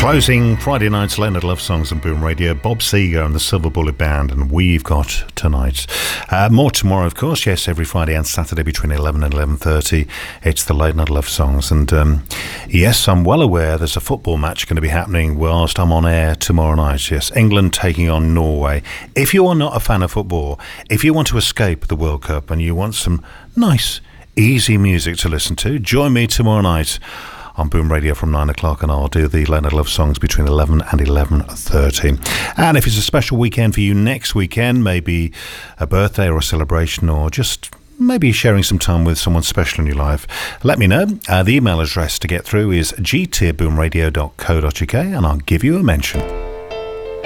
Closing Friday night's Leonard Love Songs on Boom Radio, Bob Seger and the Silver Bullet Band, and We've Got Tonight. More tomorrow, of course, yes, every Friday and Saturday between 11 and 11:30. It's the Leonard Love Songs. And yes, I'm well aware there's a football match going to be happening whilst I'm on air tomorrow night. Yes, England taking on Norway. If you are not a fan of football, if you want to escape the World Cup and you want some nice, easy music to listen to, join me tomorrow night on Boom Radio from 9 o'clock, and I'll do the Leonard Love Songs between 11 and 11:30. And if it's a special weekend for you next weekend, maybe a birthday or a celebration, or just maybe sharing some time with someone special in your life, let me know. The email address to get through is gt@boomradio.co.uk, and I'll give you a mention.